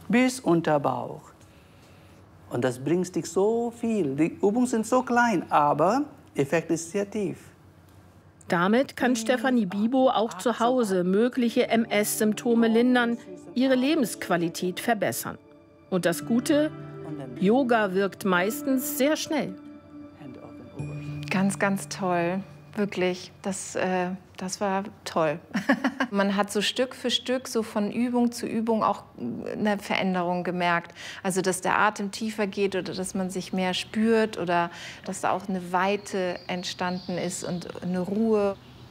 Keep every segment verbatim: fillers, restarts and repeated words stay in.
bis unter Bauch. Und das bringt dich so viel. Die Übungen sind so klein, aber der Effekt ist sehr tief. Damit kann Stefanie Bibo auch zu Hause mögliche M S-Symptome lindern, ihre Lebensqualität verbessern. Und das Gute, Yoga wirkt meistens sehr schnell. Ganz, ganz toll. Wirklich, das, äh, das war toll. Man hat so Stück für Stück, so von Übung zu Übung auch eine Veränderung gemerkt. Also, dass der Atem tiefer geht oder dass man sich mehr spürt oder dass da auch eine Weite entstanden ist und eine Ruhe.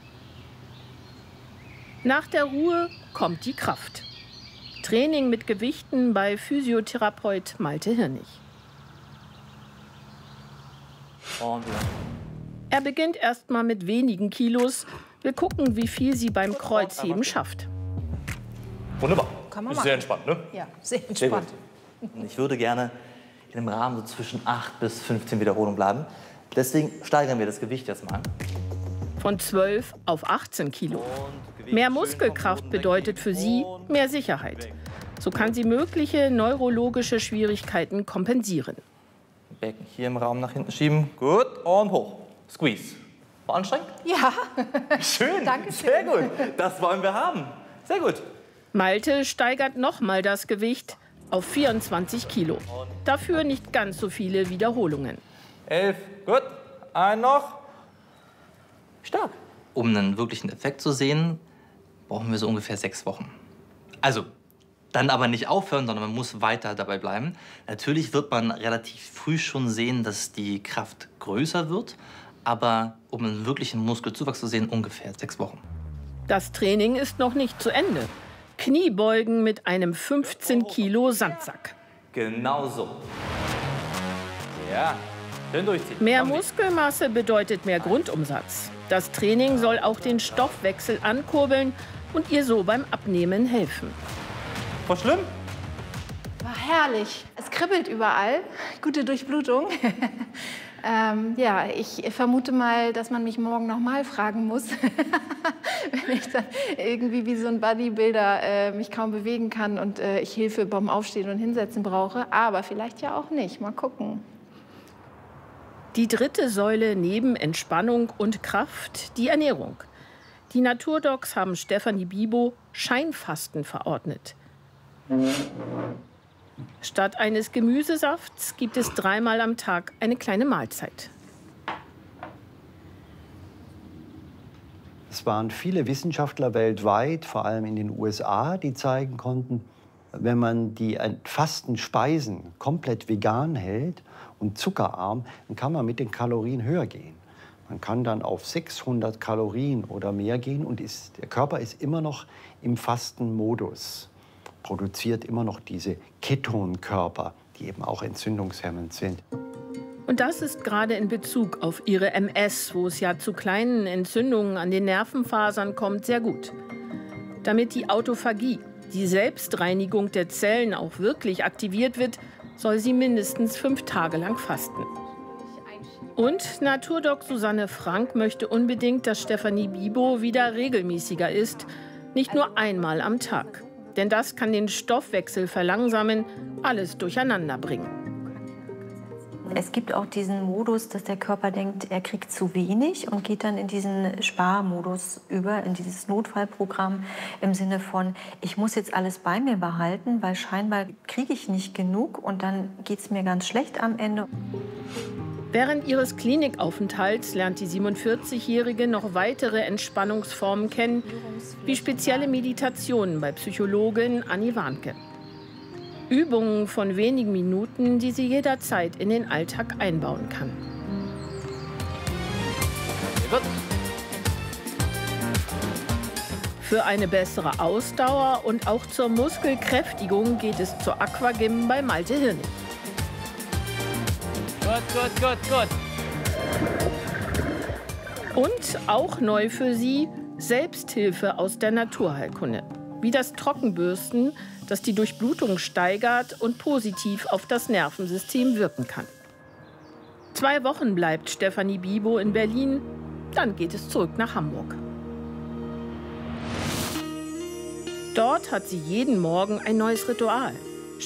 Nach der Ruhe kommt die Kraft. Training mit Gewichten bei Physiotherapeut Malte Hirnig. Er beginnt erst mal mit wenigen Kilos. Wir gucken, wie viel sie beim Kreuzheben schafft. Wunderbar. Kann man ist machen. sehr entspannt, ne? Ja, sehr entspannt. Sehr gut. Ich würde gerne in einem Rahmen so zwischen acht bis fünfzehn Wiederholungen bleiben. Deswegen steigern wir das Gewicht jetzt mal. Von zwölf auf achtzehn Kilo. Mehr Muskelkraft bedeutet für sie mehr Sicherheit. So kann sie mögliche neurologische Schwierigkeiten kompensieren. Becken hier im Raum nach hinten schieben. Gut. Und hoch. Squeeze. War anstrengend? Ja. Schön. Danke Sehr gut. Das wollen wir haben. Sehr gut. Malte steigert nochmal das Gewicht auf vierundzwanzig Kilo. Dafür nicht ganz so viele Wiederholungen. Elf. Gut. Ein noch. Stark. Um einen wirklichen Effekt zu sehen, brauchen wir so ungefähr sechs Wochen. Also, dann aber nicht aufhören, sondern man muss weiter dabei bleiben. Natürlich wird man relativ früh schon sehen, dass die Kraft größer wird. Aber um einen wirklichen Muskelzuwachs zu sehen, ungefähr sechs Wochen. Das Training ist noch nicht zu Ende. Kniebeugen mit einem fünfzehn Kilo Sandsack. Genau so. Ja, schön durchziehen. Mehr Muskelmasse bedeutet mehr Grundumsatz. Das Training soll auch den Stoffwechsel ankurbeln und ihr so beim Abnehmen helfen. War schlimm? War herrlich. Es kribbelt überall. Gute Durchblutung. ähm, ja, ich vermute mal, dass man mich morgen noch mal fragen muss, wenn ich dann irgendwie wie so ein Bodybuilder äh, mich kaum bewegen kann und äh, ich Hilfe beim Aufstehen und Hinsetzen brauche. Aber vielleicht ja auch nicht. Mal gucken. Die dritte Säule neben Entspannung und Kraft, die Ernährung. Die Naturdocs haben Stefanie Bibo Scheinfasten verordnet. Statt eines Gemüsesafts gibt es dreimal am Tag eine kleine Mahlzeit. Es waren viele Wissenschaftler weltweit, vor allem in den U S A, die zeigen konnten, wenn man die entfassten Speisen komplett vegan hält und zuckerarm, dann kann man mit den Kalorien höher gehen. Man kann dann auf sechshundert Kalorien oder mehr gehen und ist, der Körper ist immer noch im Fastenmodus, produziert immer noch diese Ketonkörper, die eben auch entzündungshemmend sind. Und das ist gerade in Bezug auf ihre M S, wo es ja zu kleinen Entzündungen an den Nervenfasern kommt, sehr gut. Damit die Autophagie, die Selbstreinigung der Zellen, auch wirklich aktiviert wird, soll sie mindestens fünf Tage lang fasten. Und Naturdoc Susanne Frank möchte unbedingt, dass Stefanie Bibo wieder regelmäßiger isst, nicht nur einmal am Tag. Denn das kann den Stoffwechsel verlangsamen, alles durcheinander bringen. Es gibt auch diesen Modus, dass der Körper denkt, er kriegt zu wenig und geht dann in diesen Sparmodus über, in dieses Notfallprogramm im Sinne von, ich muss jetzt alles bei mir behalten, weil scheinbar kriege ich nicht genug und dann geht es mir ganz schlecht am Ende. Während ihres Klinikaufenthalts lernt die siebenundvierzigjährige noch weitere Entspannungsformen kennen, wie spezielle Meditationen bei Psychologin Anni Warnke. Übungen von wenigen Minuten, die sie jederzeit in den Alltag einbauen kann. Für eine bessere Ausdauer und auch zur Muskelkräftigung geht es zur Aquagym bei Malte Hirnig. Gut, gut, gut, gut. Und auch neu für sie Selbsthilfe aus der Naturheilkunde. Wie das Trockenbürsten, das die Durchblutung steigert und positiv auf das Nervensystem wirken kann. Zwei Wochen bleibt Stefanie Bibo in Berlin, dann geht es zurück nach Hamburg. Dort hat sie jeden Morgen ein neues Ritual.